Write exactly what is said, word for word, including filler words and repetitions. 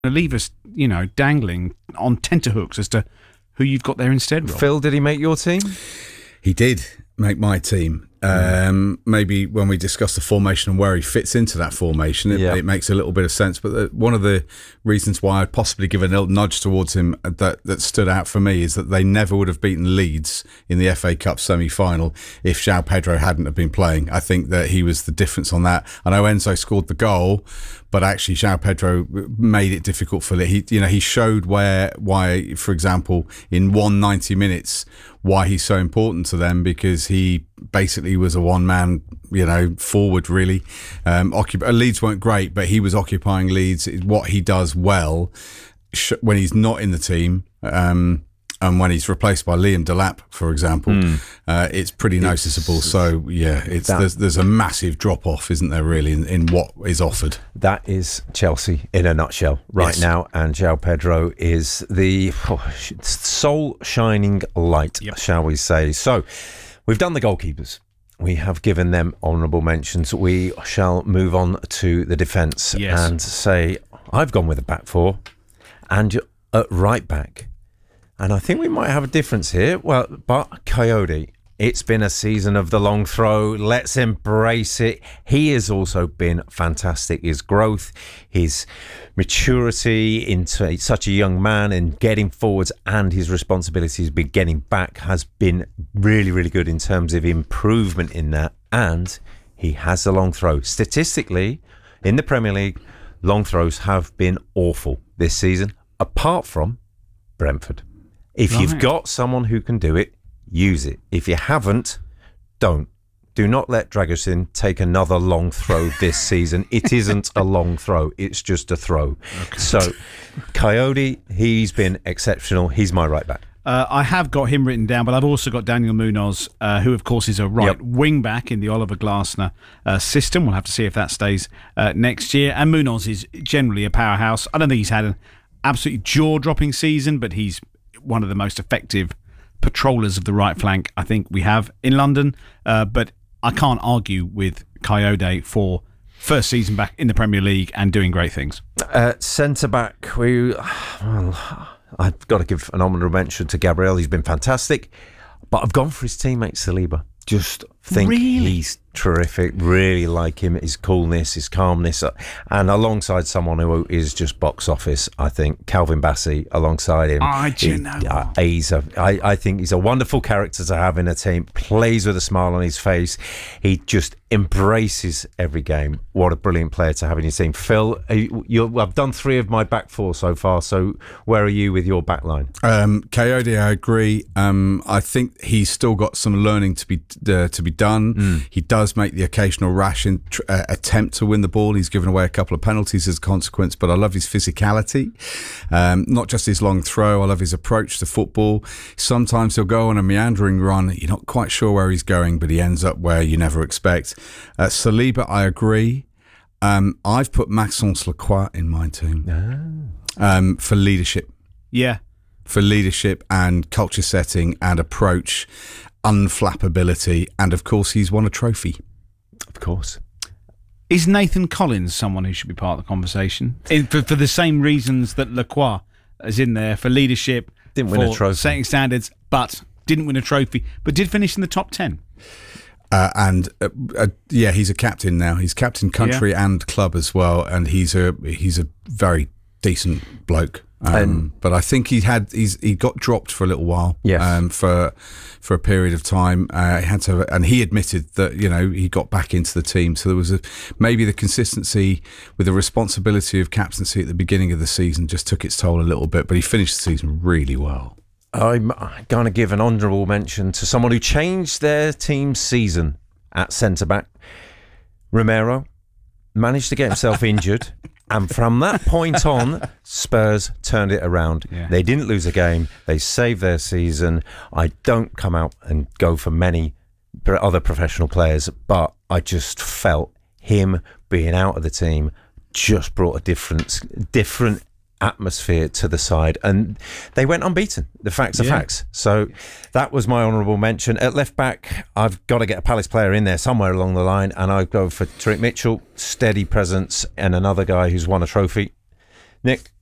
to leave us, you know, dangling on tenterhooks as to who you've got there instead, Rob. Phil, did he make your team? He did make my team. Um, maybe when we discuss the formation and where he fits into that formation, it, Yeah. it makes a little bit of sense. But the, one of the reasons why I'd possibly give a little nudge towards him that, that stood out for me is that they never would have beaten Leeds in the F A Cup semi-final if João Pedro hadn't have been playing. I think that he was the difference on that. I know Enzo scored the goal, but actually João Pedro made it difficult for it. He, you know, he showed where, why, for example, in one ninety minutes, why he's so important to them, because he basically was a one-man, you know, forward really. Um, occup- Leeds weren't great, but he was occupying Leeds. What he does well sh- when he's not in the team, um, and when he's replaced by Liam Delap, for example, mm. uh, it's pretty it's, noticeable. So yeah, it's that, there's, there's a massive drop off, isn't there, really, in, in what is offered. That is Chelsea in a nutshell right yes. now, and João Pedro is the oh, sole shining light, yep. shall we say. So we've done the goalkeepers. We have given them honourable mentions. We shall move on to the defence yes. and say, I've gone with a back four and at right back. And I think we might have a difference here. Well, but Coyote, it's been a season of the long throw. Let's embrace it. He has also been fantastic. His growth, his maturity into such a young man and getting forwards, and his responsibilities be getting back has been really, really good in terms of improvement in that. And he has a long throw. Statistically, in the Premier League, long throws have been awful this season, apart from Brentford. If right. you've got someone who can do it, use it. If you haven't, don't. Do not let Dragusin take another long throw this season. It isn't a long throw. It's just a throw. Okay. So, Coyote, he's been exceptional. He's my right back. Uh, I have got him written down, but I've also got Daniel Munoz, uh, who, of course, is a right yep. wing back in the Oliver Glasner uh, system. We'll have to see if that stays uh, next year. And Munoz is generally a powerhouse. I don't think he's had an absolutely jaw-dropping season, but he's one of the most effective patrollers of the right flank I think we have in London. Uh, but I can't argue with Coyote for first season back in the Premier League and doing great things. Uh, Centre-back, we, well, I've got to give an honourable mention to Gabriel. He's been fantastic. But I've gone for his teammate Saliba. Just think really? he's terrific. Really like him, his coolness, his calmness, and alongside someone who is just box office, I think Calvin Bassey alongside him. Oh, do you know uh, he's a, I, I think he's a wonderful character to have in a team. Plays with a smile on his face. He just embraces every game. What a brilliant player to have in your team. Phil, you, you, I've done three of my back four so far. So where are you with your back line? Um, Coyote, I agree. Um, I think he's still got some learning to be uh, to be done. Mm. He does make the occasional rash in, uh, attempt to win the ball. He's given away a couple of penalties as a consequence, but I love his physicality, um, not just his long throw. I love his approach to football. Sometimes he'll go on a meandering run. You're not quite sure where he's going, but he ends up where you never expect. Uh, Saliba, I agree. Um, I've put Maxence Lacroix in my team ah. um, for leadership. Yeah. For leadership and culture setting and approach, unflappability, and of course he's won a trophy. Of course. Is Nathan Collins someone who should be part of the conversation? In, for, for the same reasons that Lacroix is in there, for leadership, didn't win a trophy, setting standards, but didn't win a trophy, but did finish in the top ten. Uh, and uh, uh, yeah, he's a captain now. He's captain country yeah. and club as well, and he's a he's a very decent bloke. Um, um, but I think he had he's he got dropped for a little while. Yes. Um, for for a period of time, uh, he had to, and he admitted that you know he got back into the team. So there was a maybe the consistency with the responsibility of captaincy at the beginning of the season just took its toll a little bit. But he finished the season really well. I'm going to give an honourable mention to someone who changed their team's season at centre-back. Romero managed to get himself injured, and from that point on, Spurs turned it around. Yeah. They didn't lose a game. They saved their season. I don't come out and go for many other professional players, but I just felt him being out of the team just brought a difference, different atmosphere to the side, and they went unbeaten. The facts are yeah. facts. So that was my honourable mention. At left back, I've got to get a Palace player in there somewhere along the line, and I go for Tariq Mitchell, steady presence, and another guy who's won a trophy. Nick?